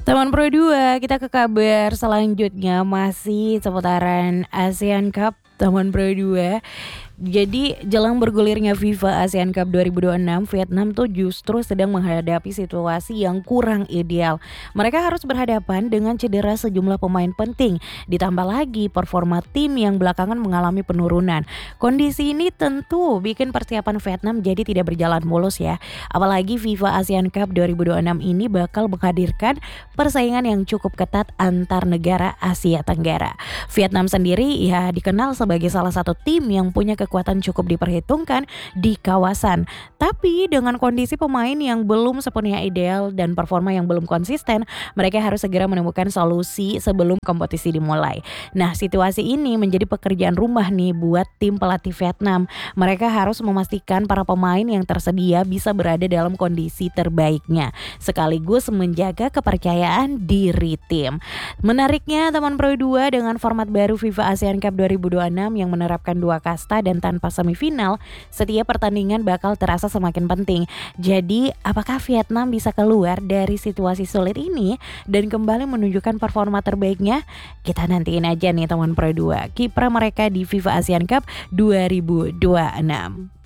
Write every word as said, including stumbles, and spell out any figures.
Teman Pro dua, kita ke kabar selanjutnya masih seputaran ASEAN Cup Teman Pro dua. Jadi jelang bergulirnya FIFA ASEAN Cup dua ribu dua puluh enam, Vietnam tuh justru sedang menghadapi situasi yang kurang ideal. Mereka harus berhadapan dengan cedera sejumlah pemain penting, ditambah lagi performa tim yang belakangan mengalami penurunan. Kondisi ini tentu bikin persiapan Vietnam jadi tidak berjalan mulus ya. Apalagi FIFA ASEAN Cup dua ribu dua puluh enam ini bakal menghadirkan persaingan yang cukup ketat antar negara Asia Tenggara. Vietnam sendiri ya dikenal sebagai salah satu tim yang punya kekuatan cukup diperhitungkan di kawasan. Tapi dengan kondisi pemain yang belum sepenuhnya ideal dan performa yang belum konsisten, mereka harus segera menemukan solusi sebelum kompetisi dimulai. Nah, situasi ini menjadi pekerjaan rumah nih buat tim pelatih Vietnam. Mereka harus memastikan para pemain yang tersedia bisa berada dalam kondisi terbaiknya, sekaligus menjaga kepercayaan diri tim. Menariknya Teman Pro dua dengan format baru FIFA ASEAN Cup dua ribu dua puluh enam yang menerapkan dua kasta dan tanpa semifinal, setiap pertandingan bakal terasa semakin penting. Jadi, apakah Vietnam bisa keluar dari situasi sulit ini dan kembali menunjukkan performa terbaiknya? Kita nantiin aja nih Teman Pro dua, kiprah mereka di FIFA ASEAN Cup dua ribu dua puluh enam.